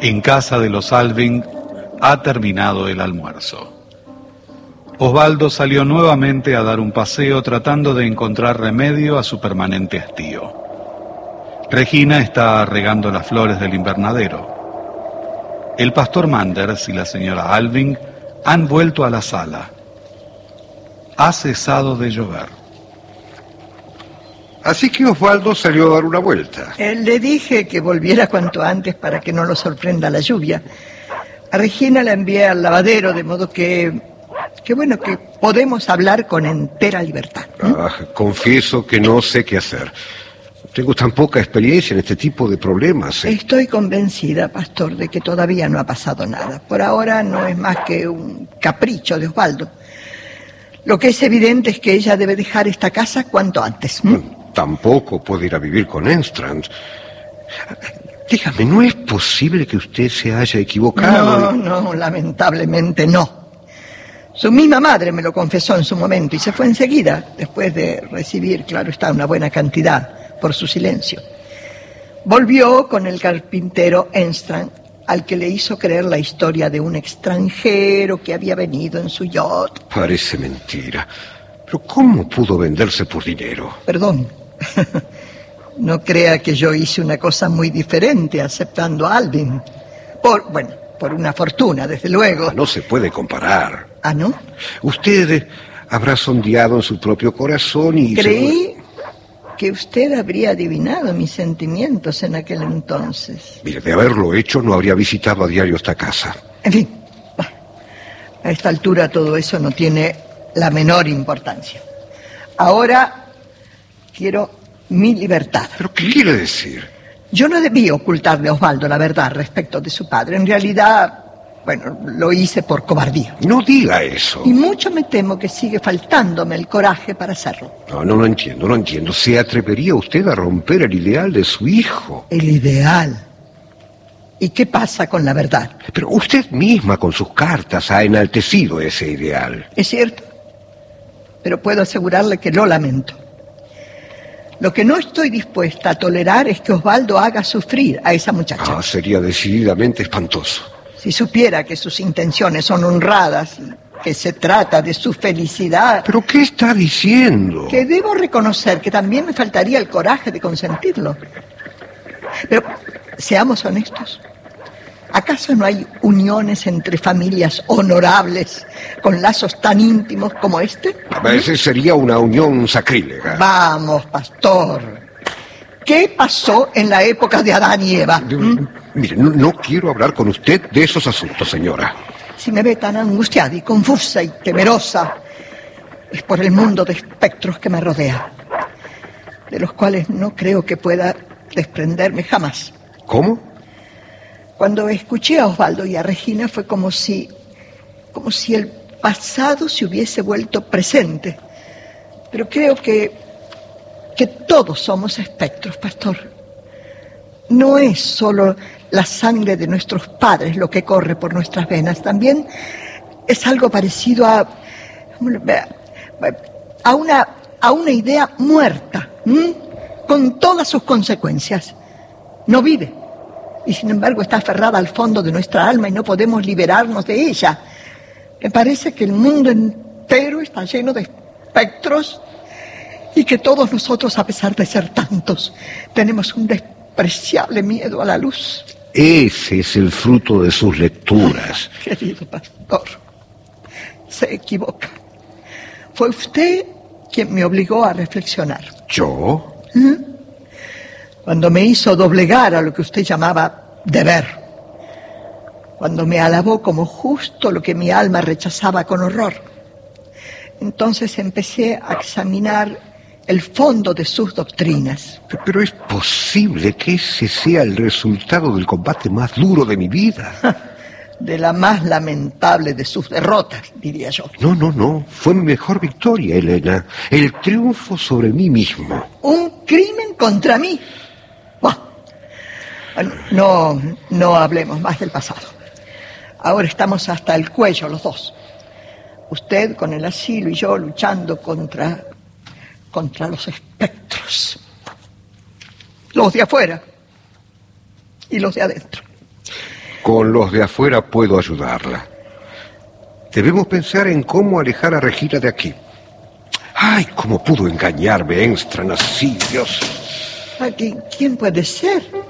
En casa de los Alving ha terminado el almuerzo. Osvaldo salió nuevamente a dar un paseo tratando de encontrar remedio a su permanente hastío. Regina está regando las flores del invernadero. El pastor Manders y la señora Alving han vuelto a la sala. Ha cesado de llover. Así que Osvaldo salió a dar una vuelta. Le dije que volviera cuanto antes para que no lo sorprenda la lluvia. A Regina la envié al lavadero, de modo que podemos hablar con entera libertad. Confieso que no sé qué hacer. Tengo tan poca experiencia en este tipo de problemas. Estoy convencida, pastor, de que todavía no ha pasado nada. Por ahora no es más que un capricho de Osvaldo. Lo que es evidente es que ella debe dejar esta casa cuanto antes. Tampoco puede ir a vivir con Enstrand. Dígame, ¿no es posible que usted se haya equivocado? No, lamentablemente no. Su misma madre me lo confesó en su momento y se fue enseguida, después de recibir, claro está, una buena cantidad por su silencio. Volvió con el carpintero Enstrand, al que le hizo creer la historia de un extranjero que había venido en su yacht. Parece mentira. ¿Pero cómo pudo venderse por dinero? Perdón. No crea que yo hice una cosa muy diferente aceptando a Alvin. Por una fortuna, desde luego. No se puede comparar. ¿Ah, no? Usted habrá sondeado en su propio corazón y... Creí que usted habría adivinado mis sentimientos en aquel entonces. Mire, de haberlo hecho no habría visitado a diario esta casa. En fin, a esta altura todo eso no tiene la menor importancia. Ahora quiero mi libertad. ¿Pero qué quiere decir? Yo no debí ocultarle a Osvaldo la verdad respecto de su padre. En realidad, lo hice por cobardía. No diga eso. Y mucho me temo que sigue faltándome el coraje para hacerlo. No lo entiendo. ¿Se atrevería usted a romper el ideal de su hijo? ¿El ideal? ¿Y qué pasa con la verdad? Pero usted misma con sus cartas ha enaltecido ese ideal. Es cierto, pero puedo asegurarle que lo lamento. Lo que no estoy dispuesta a tolerar es que Osvaldo haga sufrir a esa muchacha. Sería decididamente espantoso. Si supiera que sus intenciones son honradas y que se trata de su felicidad... ¿Pero qué está diciendo? Que debo reconocer que también me faltaría el coraje de consentirlo. Pero seamos honestos. ¿Acaso no hay uniones entre familias honorables con lazos tan íntimos como este? Esa sería una unión sacrílega. Vamos, pastor. ¿Qué pasó en la época de Adán y Eva? Mire, no quiero hablar con usted de esos asuntos, señora. Si me ve tan angustiada y confusa y temerosa, es por el mundo de espectros que me rodea, de los cuales no creo que pueda desprenderme jamás. ¿Cómo? Cuando escuché a Osvaldo y a Regina fue como si el pasado se hubiese vuelto presente. Pero creo que todos somos espectros, pastor. No es solo la sangre de nuestros padres lo que corre por nuestras venas, también es algo parecido a una idea muerta, con todas sus consecuencias. No vive. Y sin embargo está aferrada al fondo de nuestra alma y no podemos liberarnos de ella. Me parece que el mundo entero está lleno de espectros y que todos nosotros, a pesar de ser tantos, tenemos un despreciable miedo a la luz. Ese es el fruto de sus lecturas. Querido pastor, se equivoca. Fue usted quien me obligó a reflexionar. ¿Yo? Cuando me hizo doblegar a lo que usted llamaba deber. Cuando me alabó como justo lo que mi alma rechazaba con horror. Entonces empecé a examinar el fondo de sus doctrinas. Pero es posible que ese sea el resultado del combate más duro de mi vida. De la más lamentable de sus derrotas, diría yo. No. Fue mi mejor victoria, Elena. El triunfo sobre mí mismo. ¿Un crimen contra mí? No hablemos más del pasado. Ahora estamos hasta el cuello los dos. Usted con el asilo y yo luchando contra los espectros. Los de afuera y los de adentro. Con los de afuera puedo ayudarla. Debemos pensar en cómo alejar a Regina de aquí. ¡Ay, cómo pudo engañarme Engstrand así, Dios! ¿Quién puede ser?